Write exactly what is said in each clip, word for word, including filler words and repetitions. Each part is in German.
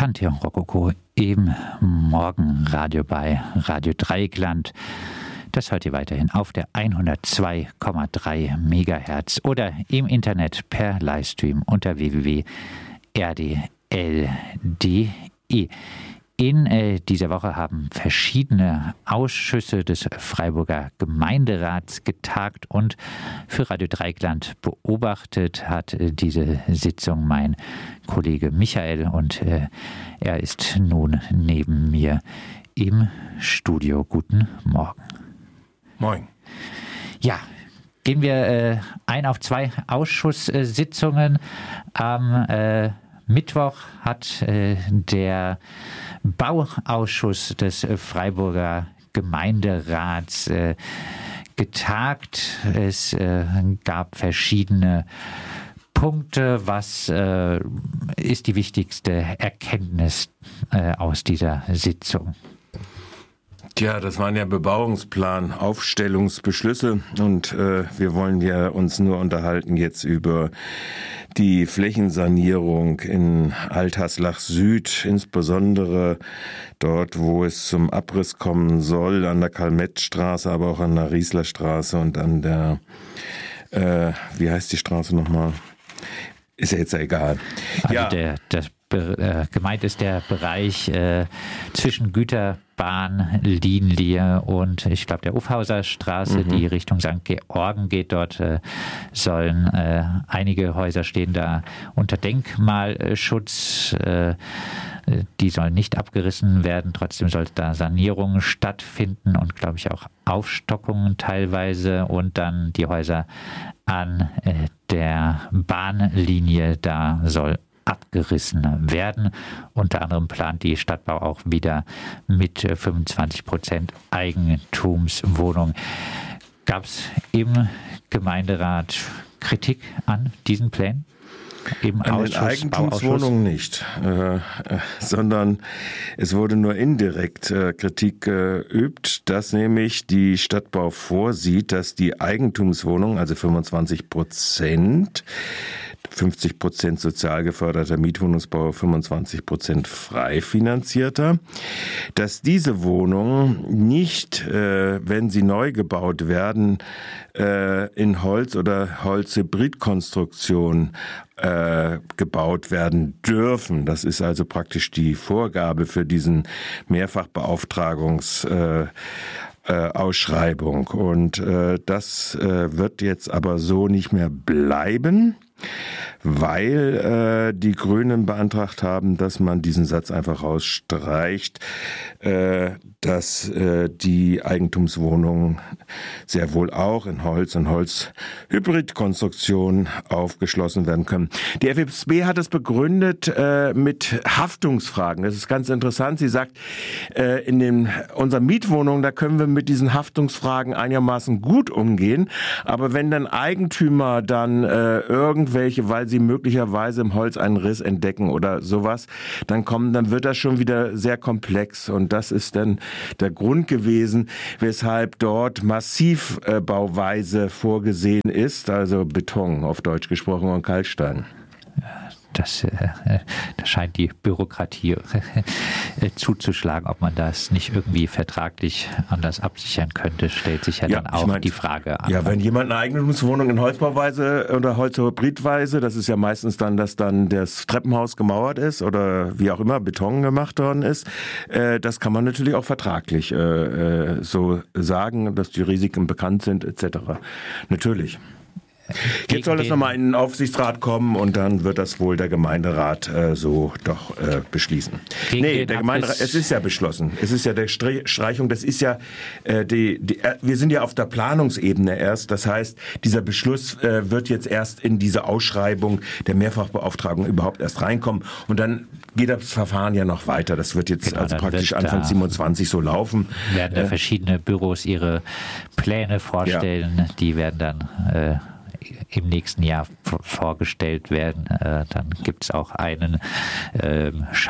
Pantheon Rokoko im Morgenradio bei Radio Dreieckland. Das hört ihr weiterhin auf der hundertzwei Komma drei Megahertz oder im Internet per Livestream unter w w w punkt r d l punkt d e. In äh, dieser Woche haben verschiedene Ausschüsse des Freiburger Gemeinderats getagt und für Radio Dreieckland beobachtet hat äh, diese Sitzung mein Kollege Michael und äh, er ist nun neben mir im Studio. Guten Morgen. Moin. Ja, gehen wir äh, ein auf zwei Ausschusssitzungen. Am äh, Mittwoch hat äh, der Bauausschuss des äh, Freiburger Gemeinderats äh, getagt. Es äh, gab verschiedene Punkte. Was äh, ist die wichtigste Erkenntnis äh, aus dieser Sitzung? Tja, das waren ja Bebauungsplan, Aufstellungsbeschlüsse und äh, wir wollen ja uns nur unterhalten jetzt über die Flächensanierung in Althaslach Süd, insbesondere dort, wo es zum Abriss kommen soll, an der Karl-Metz-Straße, aber auch an der Rieslerstraße und an der, äh, wie heißt die Straße nochmal? Ist ja jetzt ja egal. Also ja. der, das äh, gemeint ist der Bereich äh, zwischen Güterbahnlinie und ich glaube der Ufhauser Straße, mhm. die Richtung Sankt Georgen geht. Dort äh, sollen äh, einige Häuser stehen da unter Denkmalschutz. Äh, die sollen nicht abgerissen werden. Trotzdem sollte da Sanierungen stattfinden und glaube ich auch Aufstockungen teilweise und dann die Häuser an äh, der Bahnlinie, da soll abgerissen werden. Unter anderem plant die Stadtbau auch wieder mit fünfundzwanzig Prozent Eigentumswohnungen. Gab es im Gemeinderat Kritik an diesen Plänen? Im An Ausschuss, den Eigentumswohnungen nicht, äh, äh, sondern es wurde nur indirekt äh, Kritik geübt, dass nämlich die Stadtbau vorsieht, dass die Eigentumswohnungen, also fünfundzwanzig Prozent, fünfzig Prozent sozial geförderter Mietwohnungsbau, fünfundzwanzig Prozent frei finanzierter, dass diese Wohnungen nicht, äh, wenn sie neu gebaut werden, äh, in Holz- oder Holzhybridkonstruktion äh, gebaut werden dürfen. Das ist also praktisch die Vorgabe für diesen Mehrfachbeauftragungs äh, Äh, Ausschreibung. Und äh, das äh, wird jetzt aber so nicht mehr bleiben, weil äh, die Grünen beantragt haben, dass man diesen Satz einfach rausstreicht, äh, dass äh, die Eigentumswohnungen sehr wohl auch in Holz und Holz-Hybrid-Konstruktion aufgeschlossen werden können. Die F S B hat es begründet äh, mit Haftungsfragen. Das ist ganz interessant. Sie sagt, äh, in den unseren Mietwohnungen, da können wir mit diesen Haftungsfragen einigermaßen gut umgehen. Aber wenn dann Eigentümer dann äh, irgendwelche, weil sie möglicherweise im Holz einen Riss entdecken oder sowas, dann kommen, dann wird das schon wieder sehr komplex. Und das ist dann der Grund gewesen, weshalb dort Massivbauweise vorgesehen ist, also Beton auf Deutsch gesprochen und Kalkstein. Das, äh, das scheint die Bürokratie äh, zuzuschlagen. Ob man das nicht irgendwie vertraglich anders absichern könnte, stellt sich ja, ja dann auch mein, die Frage an. Ja, wenn jemand eine Eigentumswohnung in Holzbauweise oder Holzhybridweise, das ist ja meistens dann, dass dann das Treppenhaus gemauert ist oder wie auch immer Beton gemacht worden ist, äh, das kann man natürlich auch vertraglich äh, so sagen, dass die Risiken bekannt sind et cetera. Natürlich. Jetzt soll es nochmal in den Aufsichtsrat kommen und dann wird das wohl der Gemeinderat äh, so doch äh, beschließen. Nee, der Gemeinderat, es ist ja beschlossen. Es ist ja der Streichung, das ist ja äh, die, die äh, wir sind ja auf der Planungsebene erst. Das heißt, dieser Beschluss äh, wird jetzt erst in diese Ausschreibung der Mehrfachbeauftragung überhaupt erst reinkommen und dann geht das Verfahren ja noch weiter. Das wird jetzt genau, also praktisch Anfang siebenundzwanzig so laufen. Werden da äh, verschiedene Büros ihre Pläne vorstellen. Ja. Die werden dann äh, im nächsten Jahr vorgestellt werden. Äh, dann gibt es auch einen äh,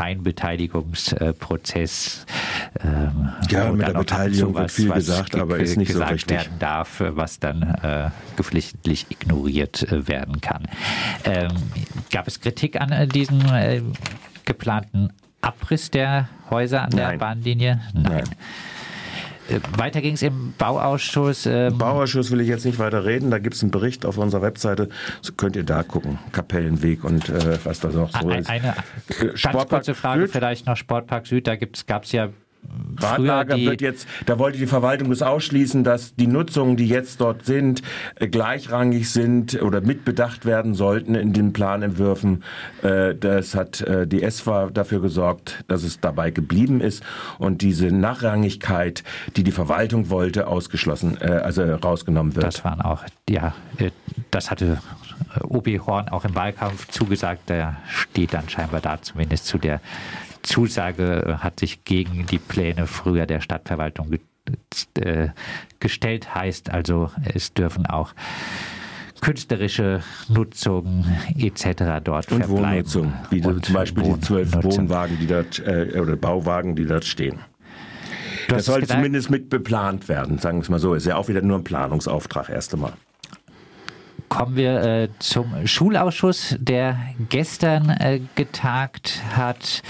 Scheinbeteiligungsprozess. Ähm, ja, mit der Beteiligung wird viel gesagt, aber ist nicht so richtig. Werden darf, was dann äh, geflissentlich ignoriert äh, werden kann. Ähm, gab es Kritik an äh, diesen äh, geplanten Abriss der Häuser an der Nein. Bahnlinie? Nein. Nein. Weiter ging es im Bauausschuss. Ähm Bauausschuss will ich jetzt nicht weiter reden. Da gibt es einen Bericht auf unserer Webseite. So könnt ihr da gucken. Kapellenweg und äh, was da noch so eine, ist. Eine ganz Sportpark kurze Frage Süd. Vielleicht noch. Sportpark Süd, da gab es ja Radlager wird jetzt, da wollte die Verwaltung das ausschließen, dass die Nutzungen, die jetzt dort sind, gleichrangig sind oder mitbedacht werden sollten in den Planentwürfen. Das hat die E S F A dafür gesorgt, dass es dabei geblieben ist und diese Nachrangigkeit, die die Verwaltung wollte, ausgeschlossen, also rausgenommen wird. Das waren auch, ja, das hatte O B Horn auch im Wahlkampf zugesagt. Der steht dann scheinbar da zumindest zu der Zusage, hat sich gegen die Pläne früher der Stadtverwaltung ge äh, gestellt. Heißt also, es dürfen auch künstlerische Nutzungen et cetera dort und verbleiben. Wohnnutzung, wie und zum Beispiel die zwölf Wohnnutzung. Wohnwagen, die dort, äh, oder Bauwagen, die dort stehen. Du Das soll gesagt, zumindest mit beplant werden, sagen wir es mal so. Ist ja auch wieder nur ein Planungsauftrag erst einmal. Kommen wir äh, zum Schulausschuss, der gestern äh, getagt hat.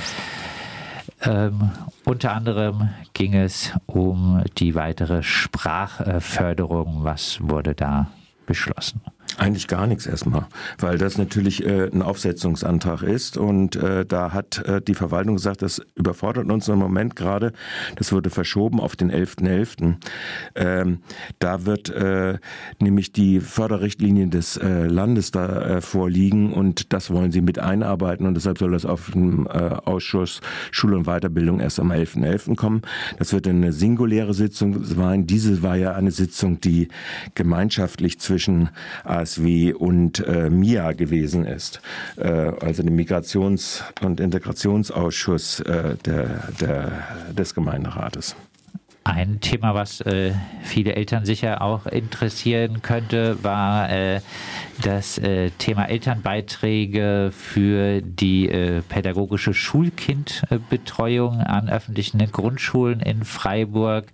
Ähm, unter anderem ging es um die weitere Sprachförderung. Was wurde da beschlossen? Eigentlich gar nichts erstmal, weil das natürlich äh, ein Aufsetzungsantrag ist und äh, da hat äh, die Verwaltung gesagt, das überfordert uns im Moment gerade, das wurde verschoben auf den elften elften Ähm, da wird äh, nämlich die Förderrichtlinie des äh, Landes da äh, vorliegen und das wollen sie mit einarbeiten und deshalb soll das auf dem äh, Ausschuss Schule und Weiterbildung erst am elften elften kommen. Das wird eine singuläre Sitzung sein. Diese war ja eine Sitzung, die gemeinschaftlich zwischen A S W und äh, M I A gewesen ist, äh, also dem Migrations- und Integrationsausschuss äh, der, der, des Gemeinderates. Ein Thema, was äh, viele Eltern sicher auch interessieren könnte, war äh, das äh, Thema Elternbeiträge für die äh, pädagogische Schulkindbetreuung an öffentlichen Grundschulen in Freiburg.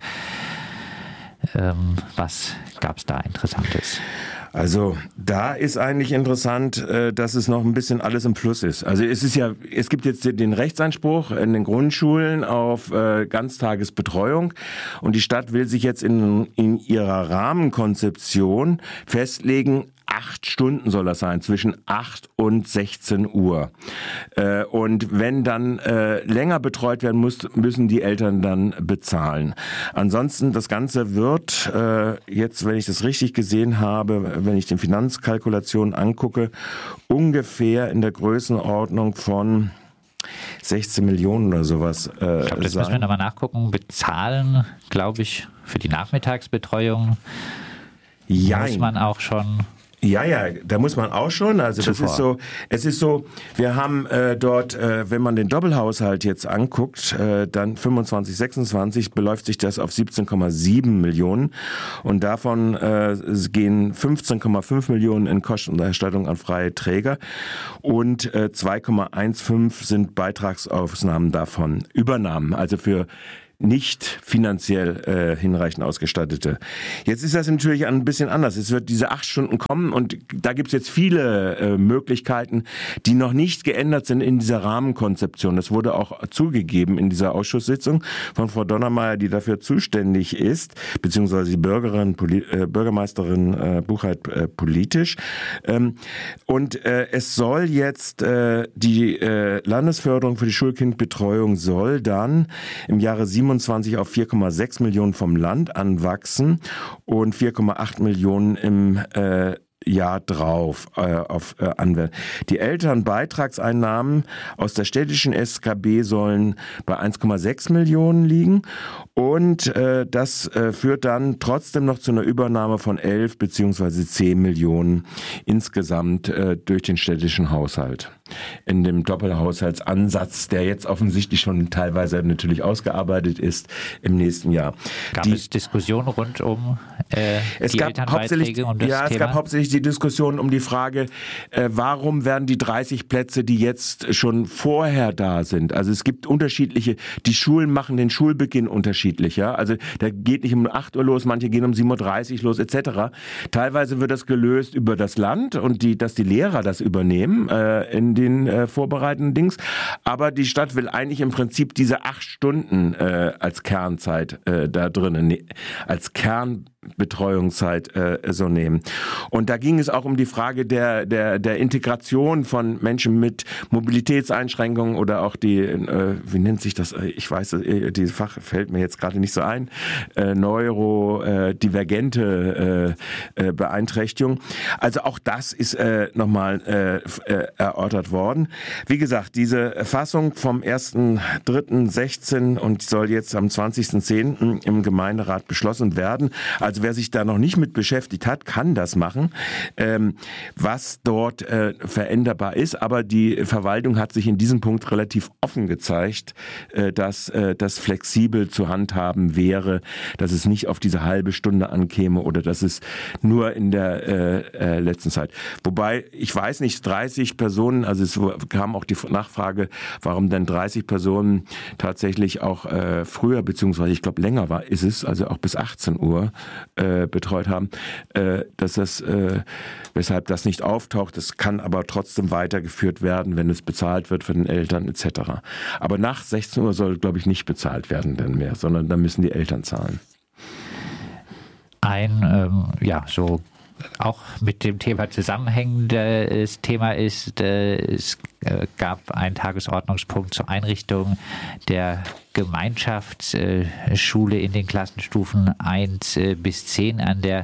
Ähm, was gab es da Interessantes? Also da ist eigentlich interessant, dass es noch ein bisschen alles im Fluss ist. Also es ist ja, es gibt jetzt den Rechtsanspruch in den Grundschulen auf Ganztagesbetreuung und die Stadt will sich jetzt in, in ihrer Rahmenkonzeption festlegen, acht Stunden soll das sein, zwischen acht und sechzehn Uhr. Äh, und wenn dann äh, länger betreut werden muss, müssen die Eltern dann bezahlen. Ansonsten, das Ganze wird äh, jetzt, wenn ich das richtig gesehen habe, wenn ich den Finanzkalkulationen angucke, ungefähr in der Größenordnung von sechzehn Millionen oder sowas äh, Ich glaube, das sein. müssen wir nochmal nachgucken. Bezahlen, glaube ich, für die Nachmittagsbetreuung Jein. muss man auch schon... Ja, ja, da muss man auch schon. Also Zuvor. das ist so, es ist so, wir haben äh, dort, äh, wenn man den Doppelhaushalt jetzt anguckt, äh, dann fünfundzwanzig, sechsundzwanzig beläuft sich das auf siebzehn Komma sieben Millionen und davon äh, gehen fünfzehn Komma fünf Millionen in Kostenerstattung an freie Träger und äh, zwei Komma fünfzehn sind Beitragsausnahmen davon, Übernahmen, also für nicht finanziell äh, hinreichend ausgestattete. Jetzt ist das natürlich ein bisschen anders. Es wird diese acht Stunden kommen und da gibt es jetzt viele äh, Möglichkeiten, die noch nicht geändert sind in dieser Rahmenkonzeption. Das wurde auch zugegeben in dieser Ausschusssitzung von Frau Donnermeier, die dafür zuständig ist, beziehungsweise die Bürgerin, Poli- äh, Bürgermeisterin äh, Buchheit äh, politisch. Ähm, und äh, es soll jetzt äh, die äh, Landesförderung für die Schulkindbetreuung soll dann im Jahre siebenundzwanzig auf vier Komma sechs Millionen vom Land anwachsen und vier Komma acht Millionen im äh, Jahr drauf äh, auf äh, Anwendung. Die Elternbeitragseinnahmen aus der städtischen S K B sollen bei eins Komma sechs Millionen liegen und äh, das äh, führt dann trotzdem noch zu einer Übernahme von elf beziehungsweise zehn Millionen insgesamt äh, durch den städtischen Haushalt. In dem Doppelhaushaltsansatz, der jetzt offensichtlich schon teilweise natürlich ausgearbeitet ist im nächsten Jahr. Gab die, es Diskussionen rund um äh, es die gab Elternbeiträge und das ja, Thema? Es gab hauptsächlich die Diskussion um die Frage, äh, warum werden die dreißig Plätze, die jetzt schon vorher da sind, also es gibt unterschiedliche, die Schulen machen den Schulbeginn unterschiedlich, ja, also da geht nicht um acht Uhr los, manche gehen um sieben Uhr dreißig los et cetera. Teilweise wird das gelöst über das Land und die, dass die Lehrer das übernehmen äh, in den äh, vorbereitenden Dings. Aber die Stadt will eigentlich im Prinzip diese acht Stunden äh, als Kernzeit äh, da drinnen, ne, als Kernbetreuungszeit äh, so nehmen. Und da ging es auch um die Frage der, der, der Integration von Menschen mit Mobilitätseinschränkungen oder auch die, äh, wie nennt sich das, ich weiß, äh, dieses Fach fällt mir jetzt gerade nicht so ein, äh, neurodivergente äh, äh, Beeinträchtigung. Also auch das ist äh, nochmal äh, äh, erörtert worden. Wie gesagt, diese Fassung vom ersten dritten sechzehn und soll jetzt am zwanzigsten zehnten im Gemeinderat beschlossen werden. Also wer sich da noch nicht mit beschäftigt hat, kann das machen, ähm, was dort äh, veränderbar ist. Aber die Verwaltung hat sich in diesem Punkt relativ offen gezeigt, äh, dass äh, das flexibel zu handhaben wäre, dass es nicht auf diese halbe Stunde ankäme oder dass es nur in der äh, äh, letzten Zeit. Wobei, ich weiß nicht, dreißig Personen, also es kam auch die Nachfrage, warum denn dreißig Personen tatsächlich auch äh, früher, beziehungsweise ich glaube länger war, ist es, also auch bis achtzehn Uhr äh, betreut haben, äh, dass das, äh, weshalb das nicht auftaucht, das kann aber trotzdem weitergeführt werden, wenn es bezahlt wird von den Eltern et cetera. Aber nach sechzehn Uhr soll, glaube ich, nicht bezahlt werden denn mehr, sondern da müssen die Eltern zahlen. Ein, ähm, ja, so auch mit dem Thema zusammenhängendes Thema ist, äh, es äh, gab einen Tagesordnungspunkt zur Einrichtung der Gemeinschaftsschule in den Klassenstufen eins bis zehn an der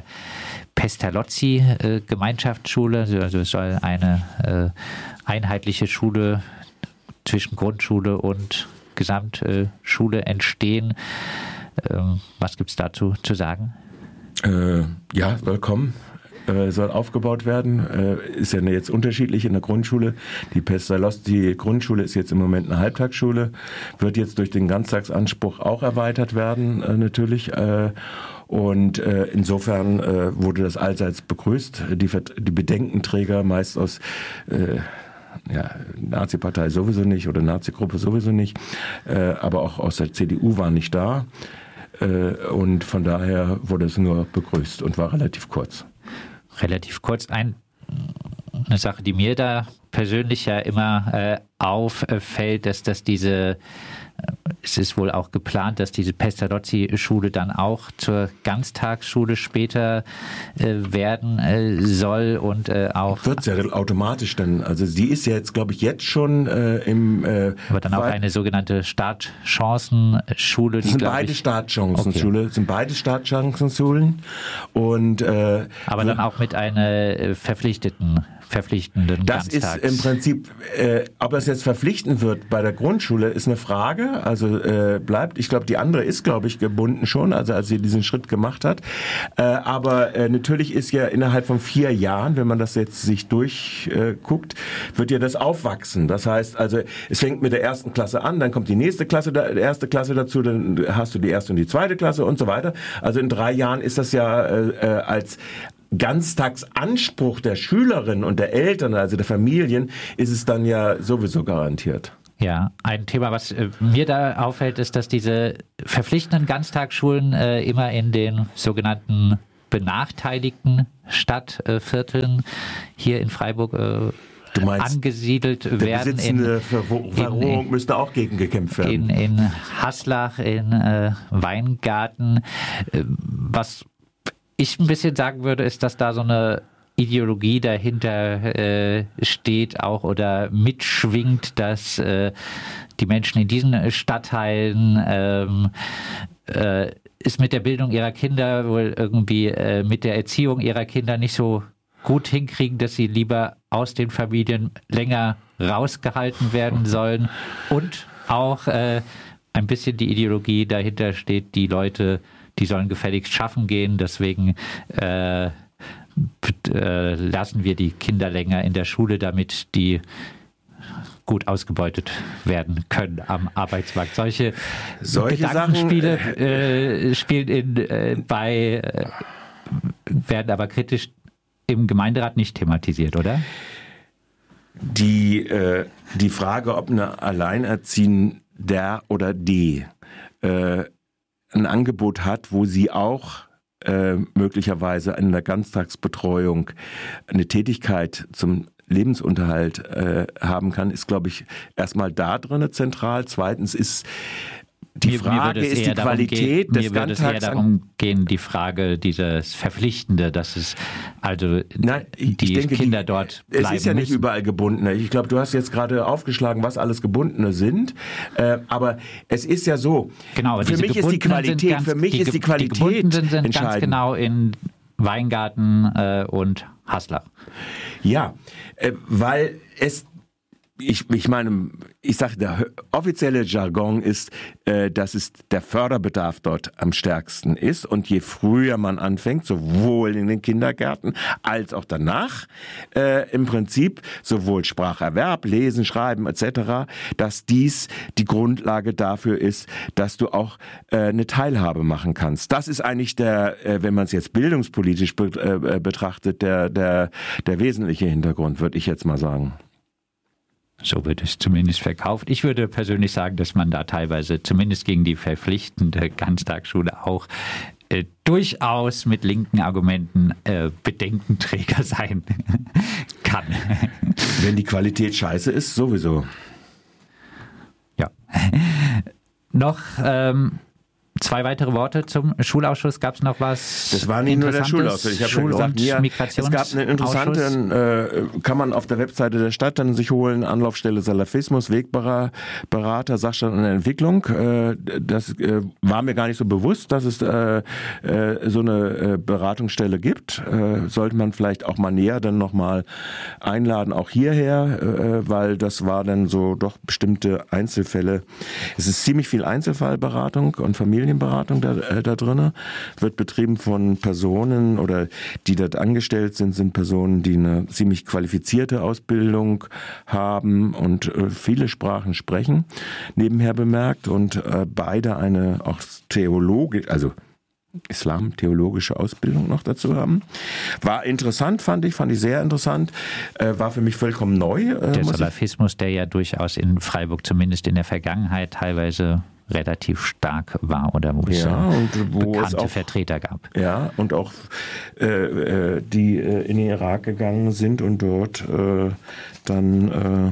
Pestalozzi-Gemeinschaftsschule. Also es soll eine äh, einheitliche Schule zwischen Grundschule und Gesamtschule entstehen. Ähm, was gibt es dazu zu sagen? Äh, ja, willkommen. Äh, soll aufgebaut werden. Äh, ist ja jetzt unterschiedlich in der Grundschule. Die Pestalozzi Grundschule ist jetzt im Moment eine Halbtagsschule, wird jetzt durch den Ganztagsanspruch auch erweitert werden, äh, natürlich. Äh, Und äh, insofern äh, wurde das allseits begrüßt. Die, die Bedenkenträger, meist aus äh, ja, Nazi-Partei sowieso nicht oder Nazi-Gruppe sowieso nicht, äh, aber auch aus der C D U waren nicht da. Äh, und von daher wurde es nur begrüßt und war relativ kurz. Relativ kurz. Ein, eine Sache, die mir da persönlich ja immer äh, auffällt, dass, dass diese es ist wohl auch geplant, dass diese Pestalozzi-Schule dann auch zur Ganztagsschule später äh, werden äh, soll und äh, auch... Wird es ja automatisch dann, also sie ist ja jetzt, glaube ich, jetzt schon äh, im... Äh, aber dann auch eine sogenannte Startchancenschule. Das sind beide Startchancenschule, okay. sind beide Startchancenschulen und... Äh, aber dann auch mit einer verpflichteten verpflichtenden Das Ganztags. Ist im Prinzip, äh, ob es jetzt verpflichtend wird bei der Grundschule, ist eine Frage. Also äh, bleibt, ich glaube, die andere ist, glaube ich, gebunden schon, also als sie diesen Schritt gemacht hat. Äh, aber äh, natürlich ist ja innerhalb von vier Jahren, wenn man das jetzt sich durchguckt, äh, wird ja das aufwachsen. Das heißt, also es fängt mit der ersten Klasse an, dann kommt die nächste Klasse, die erste Klasse dazu, dann hast du die erste und die zweite Klasse und so weiter. Also in drei Jahren ist das ja äh, als Ganztagsanspruch der Schülerinnen und der Eltern, also der Familien, ist es dann ja sowieso garantiert. Ja, ein Thema, was äh, mir da auffällt, ist, dass diese verpflichtenden Ganztagsschulen äh, immer in den sogenannten benachteiligten Stadtvierteln hier in Freiburg äh, Du meinst, angesiedelt der werden. In Verrohung müsste auch gegen gekämpft werden. In, in Haslach, in äh, Weingarten. Äh, was ich ein bisschen sagen würde, ist, dass da so eine Ideologie dahinter äh, steht auch oder mitschwingt, dass äh, die Menschen in diesen Stadtteilen ähm, äh, ist mit der Bildung ihrer Kinder wohl irgendwie äh, mit der Erziehung ihrer Kinder nicht so gut hinkriegen, dass sie lieber aus den Familien länger rausgehalten werden sollen und auch äh, ein bisschen die Ideologie dahinter steht, die Leute, die sollen gefälligst schaffen gehen, deswegen äh, äh, lassen wir die Kinder länger in der Schule, damit die gut ausgebeutet werden können am Arbeitsmarkt. Solche, Solche Gedankenspiele Sachen, äh, spielen in, äh, bei, äh, werden aber kritisch im Gemeinderat nicht thematisiert, oder? Die, äh, die Frage, ob eine Alleinerziehende oder die äh, ein Angebot hat, wo sie auch äh, möglicherweise in der Ganztagsbetreuung eine Tätigkeit zum Lebensunterhalt äh, haben kann, ist, glaube ich, erstmal da drin zentral. Zweitens ist die mir, Frage, mir ist die Qualität gehen, des Mir würde es eher darum gehen, die Frage, dieses Verpflichtende, dass es also Nein, ich, die ich denke, Kinder die, dort bleiben es ist ja nicht müssen. überall Gebundene. Ich glaube, du hast jetzt gerade aufgeschlagen, was alles Gebundene sind. Äh, aber es ist ja so. Genau, aber für mich ist die Qualität, ganz, für mich die, ist die Qualität die Gebundenen sind entscheidend. ganz genau in Weingarten äh, und Haslach. Ja, äh, weil es Ich, ich meine, ich sage, der offizielle Jargon ist, äh, dass es der Förderbedarf dort am stärksten ist. Und je früher man anfängt, sowohl in den Kindergärten als auch danach, äh, im Prinzip sowohl Spracherwerb, Lesen, Schreiben et cetera, dass dies die Grundlage dafür ist, dass du auch äh, eine Teilhabe machen kannst. Das ist eigentlich der, äh, wenn man es jetzt bildungspolitisch be- äh, betrachtet, der, der, der wesentliche Hintergrund, würde ich jetzt mal sagen. So wird es zumindest verkauft. Ich würde persönlich sagen, dass man da teilweise zumindest gegen die verpflichtende Ganztagsschule auch äh, durchaus mit linken Argumenten äh, Bedenkenträger sein kann. Wenn die Qualität scheiße ist, sowieso. Ja. Noch ähm, zwei weitere Worte zum Schulausschuss. Gab es noch was? Das war nicht nur der Interessantes? Schulausschuss. Ich habe Schul- ja und gesagt, mir, es gab einen interessanten, äh, kann man auf der Webseite der Stadt dann sich holen, Anlaufstelle Salafismus, Wegberater, Sachstand und Entwicklung. Äh, das äh, war mir gar nicht so bewusst, dass es äh, äh, so eine äh, Beratungsstelle gibt. Äh, sollte man vielleicht auch mal näher dann nochmal einladen, auch hierher, äh, weil das war dann so doch bestimmte Einzelfälle. Es ist ziemlich viel Einzelfallberatung und Familienberatung da, äh, da drin, wird betrieben von Personen oder die dort angestellt sind, sind Personen, die eine ziemlich qualifizierte Ausbildung haben und äh, viele Sprachen sprechen, nebenher bemerkt, und äh, beide eine auch theologische, also Islam-theologische Ausbildung noch dazu haben. War interessant, fand ich, fand ich sehr interessant, äh, war für mich vollkommen neu. Äh, Der Salafismus, der ja durchaus in Freiburg zumindest in der Vergangenheit teilweise relativ stark war oder wo es, ja, und wo bekannte es auch, Vertreter gab. Ja, und auch äh, die äh, in den Irak gegangen sind und dort äh, dann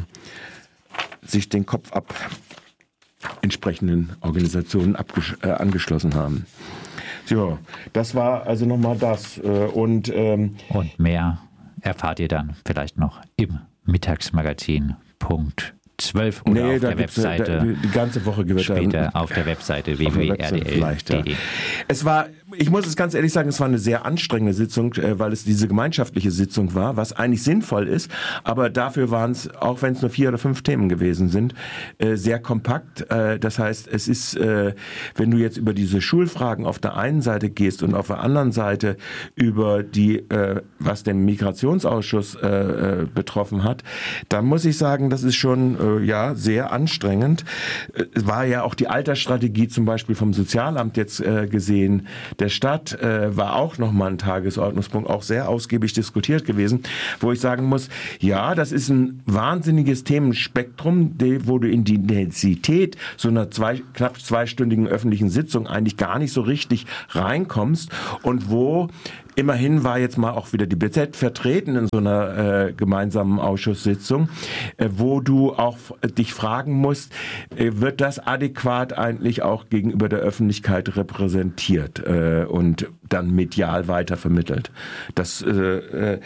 äh, sich den Kopf ab entsprechenden Organisationen abgesch- äh, angeschlossen haben. Ja, das war also nochmal das. Äh, und, ähm, und mehr erfahrt ihr dann vielleicht noch im Mittagsmagazin Punkt zwölf oder nee, auf da der gibt's, Webseite. Da, die ganze Woche wird später da, auf der Webseite w w w punkt r d l vielleicht, ja. punkt d e. Es war, ich muss es ganz ehrlich sagen, es war eine sehr anstrengende Sitzung, weil es diese gemeinschaftliche Sitzung war, was eigentlich sinnvoll ist, aber dafür waren es, auch wenn es nur vier oder fünf Themen gewesen sind, sehr kompakt. Das heißt, es ist, wenn du jetzt über diese Schulfragen auf der einen Seite gehst und auf der anderen Seite über die, was den Migrationsausschuss betroffen hat, dann muss ich sagen, das ist schon ja sehr anstrengend. Es war ja auch die Altersstrategie zum Beispiel vom Sozialamt jetzt äh, gesehen, der Stadt äh, war auch nochmal ein Tagesordnungspunkt, auch sehr ausgiebig diskutiert gewesen, wo ich sagen muss, ja, das ist ein wahnsinniges Themenspektrum, die, wo du in die Intensität so einer zwei, knapp zweistündigen öffentlichen Sitzung eigentlich gar nicht so richtig reinkommst und wo immerhin war jetzt mal auch wieder die B Z vertreten in so einer äh, gemeinsamen Ausschusssitzung, äh, wo du auch dich fragen musst, äh, wird das adäquat eigentlich auch gegenüber der Öffentlichkeit repräsentiert äh, und dann medial weitervermittelt. Das, äh, äh,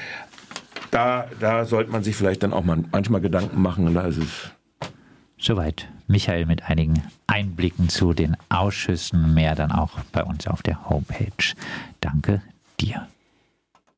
da, da sollte man sich vielleicht dann auch mal manchmal Gedanken machen. Und da ist es Soweit Michael mit einigen Einblicken zu den Ausschüssen, mehr dann auch bei uns auf der Homepage. Danke dir.